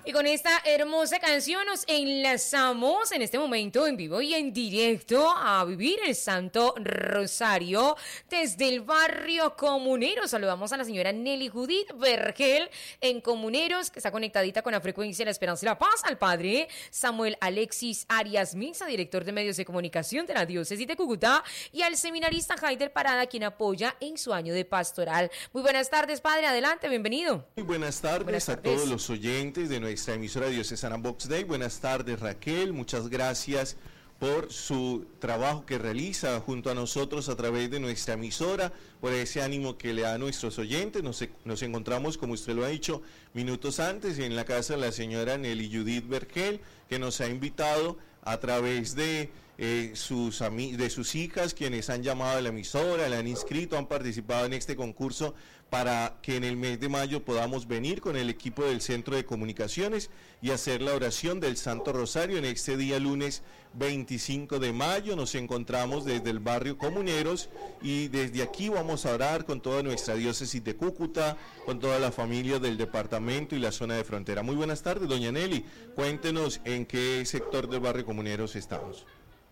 Y con esta hermosa canción nos enlazamos en este momento en vivo y en directo a vivir el Santo Rosario desde el barrio Comuneros. Saludamos a la señora Nelly Judith Vergel en Comuneros, que está conectadita con la frecuencia de la esperanza y la paz, al padre Samuel Alexis Arias Misa, director de medios de comunicación de la diócesis de Cúcuta, y al seminarista Haider Parada, quien apoya en su año de pastoral. Muy buenas tardes, padre, adelante, bienvenido. Muy buenas tardes a todos los oyentes de nuestra emisora diocesana Vox Dei. Buenas tardes, Raquel, muchas gracias por su trabajo que realiza junto a nosotros a través de nuestra emisora, por ese ánimo que le da a nuestros oyentes. Nos encontramos, como usted lo ha dicho, minutos antes en la casa de la señora Nelly Judith Vergel, que nos ha invitado a través de sus hijas, quienes han llamado a la emisora, la han inscrito, han participado en este concurso para que en el mes de mayo podamos venir con el equipo del Centro de Comunicaciones y hacer la oración del Santo Rosario en este día lunes 25 de mayo. Nos encontramos desde el barrio Comuneros y desde aquí vamos a orar con toda nuestra diócesis de Cúcuta, con toda la familia del departamento y la zona de frontera. Muy buenas tardes, doña Nelly. Cuéntenos en qué sector del barrio Comuneros estamos.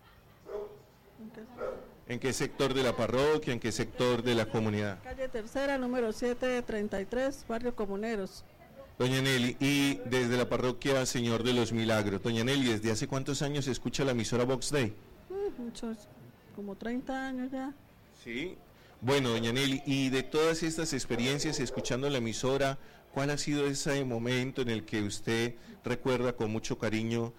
¿En qué sector de la parroquia? ¿En qué sector de la comunidad? Calle Tercera, número 733, barrio Comuneros. Doña Nelly, y desde la parroquia Señor de los Milagros. Doña Nelly, ¿desde hace cuántos años se escucha la emisora Vox Dei? Muchos, como 30 años ya. Sí. Bueno, doña Nelly, y de todas estas experiencias escuchando la emisora, ¿cuál ha sido ese momento en el que usted recuerda con mucho cariño